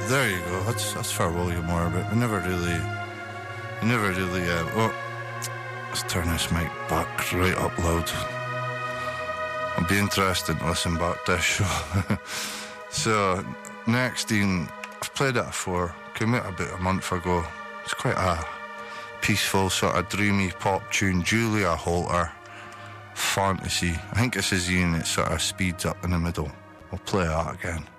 there you go. That's for William Moore, but we never really. Let's turn this mic back right up loud. It'll be interesting to listen back to this show. So, next, Ian, I've played it before. Came out about a month ago. It's quite a peaceful, sort of dreamy pop tune. Julia Holter, Fantasy. I think this is Ian, it sort of speeds up in the middle. We'll play that again.